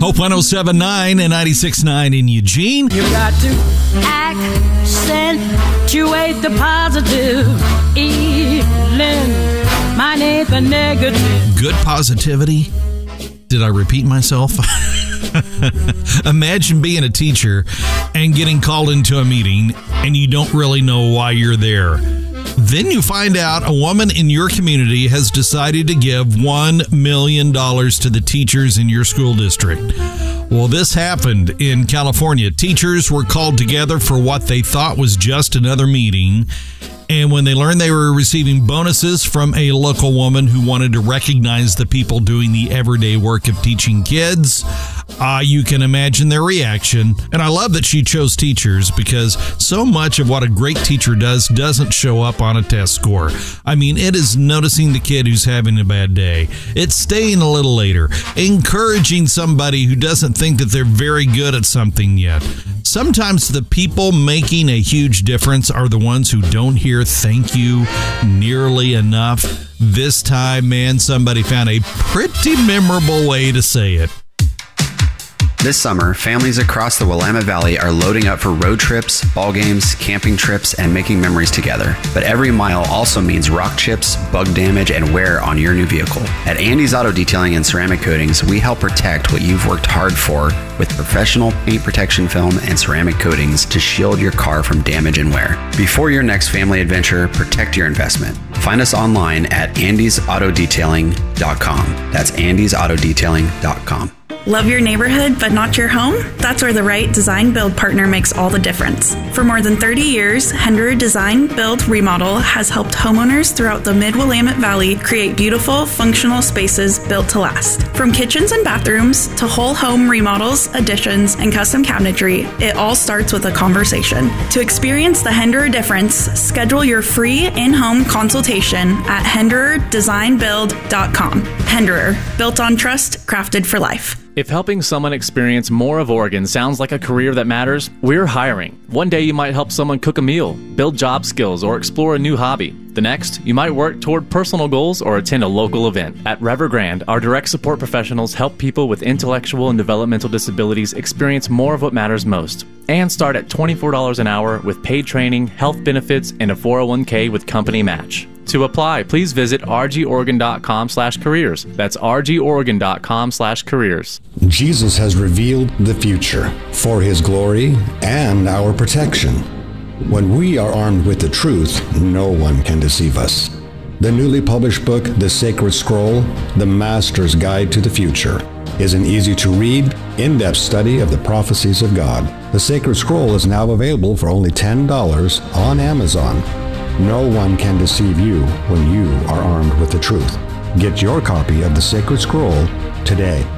Hope 107.9 and 96.9 in Eugene. You got to accentuate the positive, eliminate the negative. Good positivity. Did I repeat myself? Imagine being a teacher and getting called into a meeting and you don't really know why you're there. Then you find out a woman in your community has decided to give $1 million to the teachers in your school district. Well, this happened in California. Teachers were called together for what they thought was just another meeting. And when they learned they were receiving bonuses from a local woman who wanted to recognize the people doing the everyday work of teaching kids, you can imagine their reaction. And I love that she chose teachers because so much of what a great teacher does doesn't show up on a test score. I mean, it is noticing the kid who's having a bad day. It's staying a little later, encouraging somebody who doesn't think that they're very good at something yet. Sometimes the people making a huge difference are the ones who don't hear thank you nearly enough. This time, man, somebody found a pretty memorable way to say it. This summer, families across the Willamette Valley are loading up for road trips, ball games, camping trips, and making memories together. But every mile also means rock chips, bug damage, and wear on your new vehicle. At Andy's Auto Detailing and Ceramic Coatings, we help protect what you've worked hard for with professional paint protection film and ceramic coatings to shield your car from damage and wear. Before your next family adventure, protect your investment. Find us online at andysautodetailing.com. That's andysautodetailing.com. Love your neighborhood, but not your home? That's where the right design build partner makes all the difference. For more than 30 years, Henderer Design Build Remodel has helped homeowners throughout the Mid-Willamette Valley create beautiful, functional spaces built to last. From kitchens and bathrooms to whole home remodels, additions, and custom cabinetry, it all starts with a conversation. To experience the Henderer difference, schedule your free in-home consultation at hendererdesignbuild.com. Henderer, built on trust, crafted for life. If helping someone experience more of Oregon sounds like a career that matters, we're hiring. One day you might help someone cook a meal, build job skills, or explore a new hobby. The next, you might work toward personal goals or attend a local event. At Evergrande, our direct support professionals help people with intellectual and developmental disabilities experience more of what matters most. And start at $24 an hour with paid training, health benefits, and a 401k with company match. To apply, please visit rgoregon.com/careers. That's rgoregon.com/careers. Jesus has revealed the future for His glory and our protection. When we are armed with the truth, no one can deceive us. The newly published book, The Sacred Scroll, The Master's Guide to the Future, is an easy-to-read, in-depth study of the prophecies of God. The Sacred Scroll is now available for only $10 on Amazon. No one can deceive you when you are armed with the truth. Get your copy of The Sacred Scroll today.